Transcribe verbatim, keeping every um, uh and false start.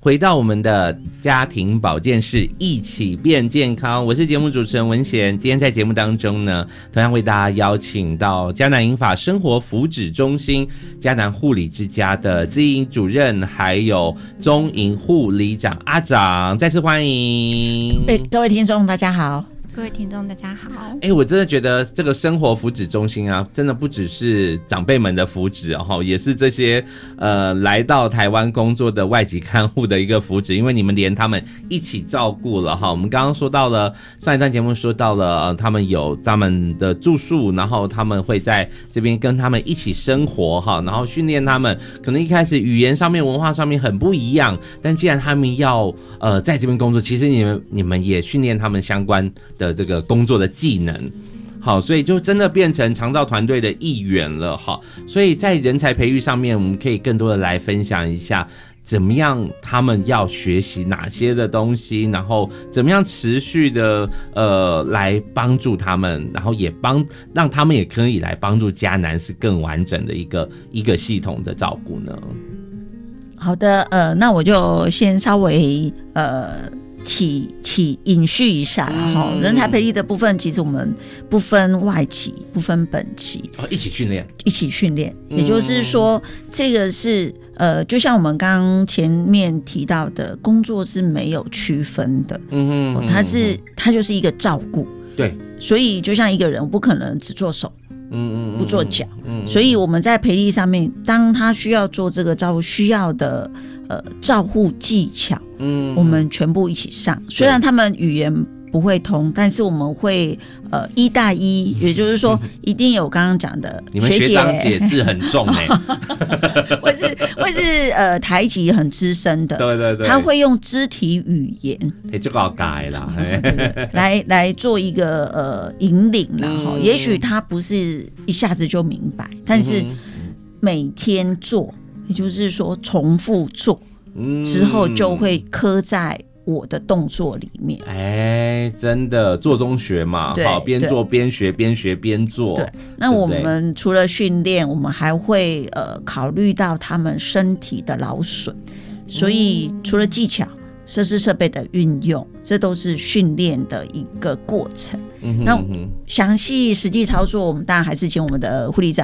回到我们的家庭保健室，一起变健康。我是节目主持人文贤。今天在节目当中呢，同样为大家邀请到嘉南银发生活福祉中心嘉南护理之家的资营主任，还有中营护理长阿长，再次欢迎。 欸、各位听众大家好。 各位听众大家好。 哎、欸，我真的觉得这个生活福祉中心啊，真的不只是长辈们的福祉哦，也是这些呃来到台湾工作的外籍看护的一个福祉，因为你们连他们一起照顾了哈。我们刚刚说到了上一段节目说到了、呃、他们有他们的住宿，然后他们会在这边跟他们一起生活哈，然后训练他们。可能一开始语言上面、文化上面很不一样，但既然他们要呃在这边工作，其实你们你们也训练他们相关的这个工作的技能，好，所以就真的变成长照团队的一员了，好，所以在人才培育上面，我们可以更多的来分享一下，怎么样他们要学习哪些的东西，然后怎么样持续的呃来帮助他们，然后也帮让他们也可以来帮助嘉南是更完整的一个一个系统的照顾呢？ 好的，呃，那我就先稍微呃。起起引序一下，然后、嗯、人才培育的部分，其实我们不分外籍，不分本籍， 哦，一起训练， 一起训练、嗯。也就是说，这个是呃，就像我们刚刚前面提到的，工作是没有区分的，嗯哼，它是它就是一个照顾， 对， 所以就像一个人，我不可能只做手。嗯嗯，不做脚、嗯嗯，所以我们在培力上面，当他需要做这个照顾需要的呃照护技巧，嗯，我们全部一起上。虽然他们语言不会通，但是我们会呃一带一，也就是说一定有刚刚讲的你们学长姐字很重哎、 欸，会是会是呃台籍很资深的， 对对对， 他会用肢体语言， 哎、欸，就搞改啦， 来来做一个呃引领啦、嗯，也许他不是一下子就明白，但是每天做，也就是说重复做、嗯、之后，就会刻在我的动作里面。 哎，真的做中学嘛，好，边做边学，边学边做。 对，那我们除了训练，我们还会呃考虑到他们身体的劳损，所以除了技巧、设施设备的运用，这都是训练的一个过程。嗯、那详细实际操作，我们当然还是请我们的护理长